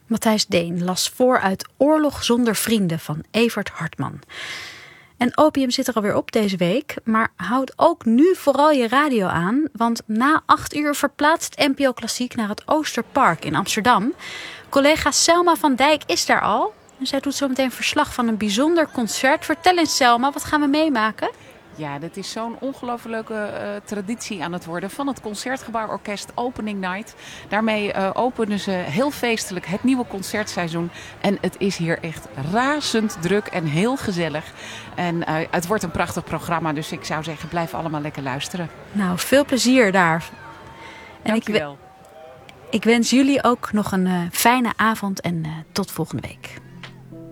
Matthijs Deen las voor uit Oorlog zonder vrienden van Evert Hartman. En Opium zit er alweer op deze week, maar houd ook nu vooral je radio aan, want na 8 uur verplaatst NPO Klassiek naar het Oosterpark in Amsterdam. Collega Selma van Dijk is daar al en zij doet zo meteen verslag van een bijzonder concert. Vertel eens Selma, wat gaan we meemaken? Ja, dat is zo'n ongelooflijk leuke traditie aan het worden van het Concertgebouworkest Opening Night. Daarmee openen ze heel feestelijk het nieuwe concertseizoen. En het is hier echt razend druk en heel gezellig. En het wordt een prachtig programma, dus ik zou zeggen, blijf allemaal lekker luisteren. Nou, veel plezier daar. Dank je wel. Ik wens jullie ook nog een fijne avond en tot volgende week.